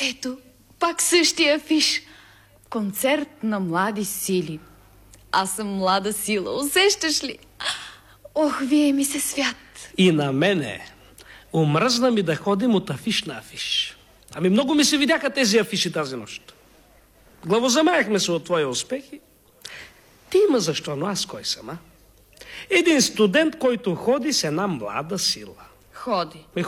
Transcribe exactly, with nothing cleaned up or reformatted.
Ето, пак същия афиш. Концерт на млади сили. Аз съм млада сила, усещаш ли? Ох, вие ми се свят. И на мене. Омръзна ми да ходим от афиш на афиш. Ами много ми се видяха тези афиши тази нощ. Главозамаяхме се от твоя успехи. Ти има защо, но аз кой съм, а? Един студент, който ходи с една млада сила. Ходи. Ми